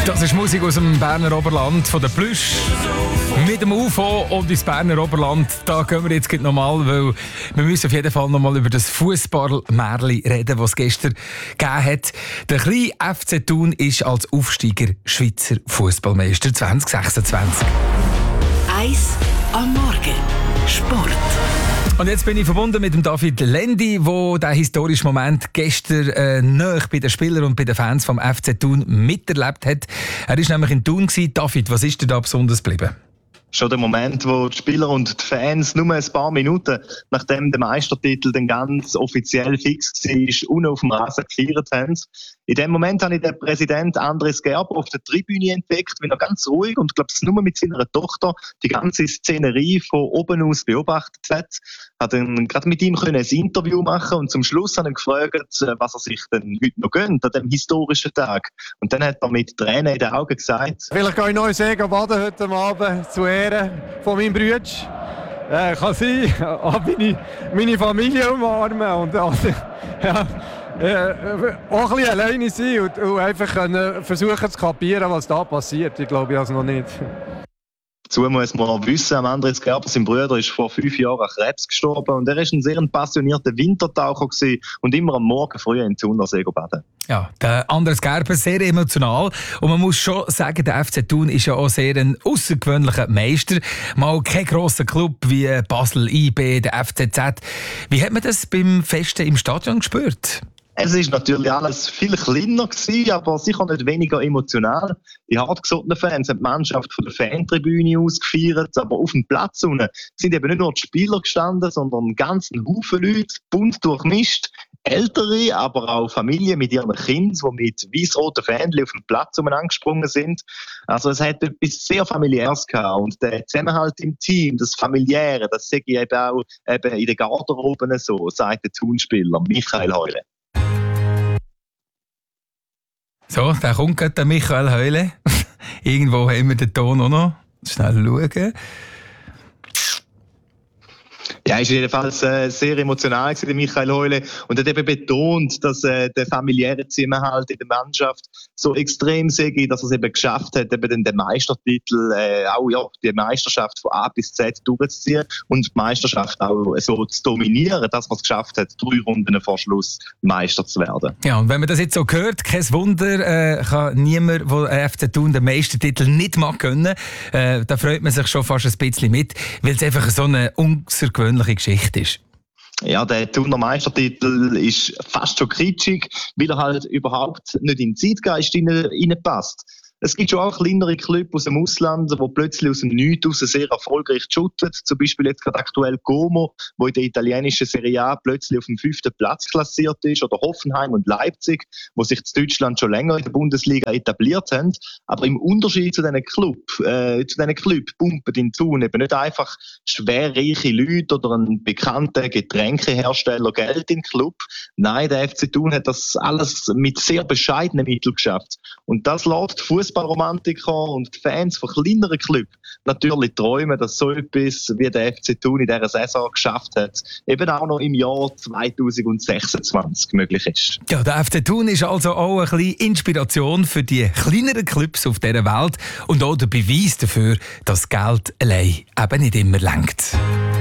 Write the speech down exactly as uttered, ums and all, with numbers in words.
Das ist Musik aus dem Berner Oberland von der Plüsch. Mit dem U F O und ins Berner Oberland. Da gehen wir jetzt noch mal, weil wir müssen auf jeden Fall noch mal über das Fußball-Märli reden, das es gestern gegeben hat. Der kleine F C Thun ist als Aufsteiger Schweizer Fußballmeister zwanzig sechsundzwanzig. Eis am Morgen. Sport. Und jetzt bin ich verbunden mit dem David Lendi, der diesen historischen Moment gestern äh, nahe bei den Spielern und bei den Fans vom F C Thun miterlebt hat. Er war nämlich in Thun. David, was ist dir da besonders geblieben? Schon der Moment, wo die Spieler und die Fans nur ein paar Minuten, nachdem der Meistertitel dann ganz offiziell fix war, unten auf dem Rasen gefeiert haben. In dem Moment habe ich den Präsident Andres Gerber auf der Tribüne entdeckt, wie er ganz ruhig und glaube nur mit seiner Tochter die ganze Szenerie von oben aus beobachtet hat. Hat dann gerade mit ihm ein Interview machen und zum Schluss habe ich gefragt, was er sich denn heute noch gönnt an diesem historischen Tag. Und dann hat er mit Tränen in den Augen gesagt: Vielleicht gehe ich noch in baden heute Abend zu Ehren von meinem Bruder. Äh, kann sein, meine, meine Familie umarmen und also, ja, äh, auch ein bisschen alleine sein und, und einfach können versuchen zu kapieren, was da passiert. Ich glaube, ich habe es noch nicht. Dazu muss man wissen, Andres Gerber, sein Bruder, ist vor fünf Jahren an Krebs gestorben und er war ein sehr passionierter Wintertaucher gewesen und immer am Morgen früh in den Thunersee baden. Ja, der Andres Gerber, sehr emotional. Und man muss schon sagen, der F C Thun ist ja auch sehr ein außergewöhnlicher Meister. Mal kein grosser Club wie Basel, I B, der F C Z. Wie hat man das beim Festen im Stadion gespürt? Es ist natürlich alles viel kleiner gewesen, aber sicher nicht weniger emotional. Die hartgesottenen Fans haben die Mannschaft von der Fantribüne aus gefeiert, aber auf dem Platz unten sind eben nicht nur die Spieler gestanden, sondern einen ganzen Haufen Leute, bunt durchmischt. Ältere, aber auch Familien mit ihren Kindern, die mit weiss-roten Fähnchen auf dem Platz angesprungen sind. Also es hat etwas sehr Familiäres gehabt. Und der Zusammenhalt im Team, das Familiäre, das sehe ich eben auch eben in den Garderoben so, sagt der Thun-Spieler Michael Heule. So, da kommt gerade der Michael Heule. Irgendwo haben wir den Ton auch noch. Schnell schauen. Ja, ist jedenfalls äh, sehr emotional gewesen, der Michael Heule, und hat eben betont, dass äh, der familiäre Zusammenhalt in der Mannschaft so extrem sei, dass er es eben geschafft hat, eben den, den Meistertitel, äh, auch ja, die Meisterschaft von A bis Z durchzuziehen und die Meisterschaft auch so zu dominieren, dass man es geschafft hat, drei Runden vor Schluss Meister zu werden. Ja, und wenn man das jetzt so hört, kein Wunder, äh, kann niemand, der F C Thun den Meistertitel nicht mag können. Äh, da freut man sich schon fast ein bisschen mit, weil es einfach so eine außergewöhnliche Geschichte ist. Ja, der Thuner Meistertitel ist fast schon kitschig, weil er halt überhaupt nicht in den Zeitgeist reinpasst. Es gibt schon auch kleinere Clubs aus dem Ausland, die plötzlich aus dem Nichts raus sehr erfolgreich shooten. Zum Beispiel jetzt gerade aktuell Como, wo in der italienischen Serie A plötzlich auf dem fünften Platz klassiert ist. Oder Hoffenheim und Leipzig, wo sich in Deutschland schon länger in der Bundesliga etabliert haben. Aber im Unterschied zu diesen Club, äh, zu diesen Club pumpen in Thun eben nicht einfach schwerreiche Leute oder ein bekannter Getränkehersteller Geld in den Club. Nein, der F C Thun hat das alles mit sehr bescheidenen Mitteln geschafft. Und das lässt die Fußballromantiker und die Fans von kleineren Clubs natürlich träumen, dass so etwas wie der F C Thun in dieser Saison geschafft hat, eben auch noch im Jahr zwanzig sechsundzwanzig möglich ist. Ja, der F C Thun ist also auch ein bisschen Inspiration für die kleineren Clubs auf dieser Welt und auch der Beweis dafür, dass Geld allein eben nicht immer reicht.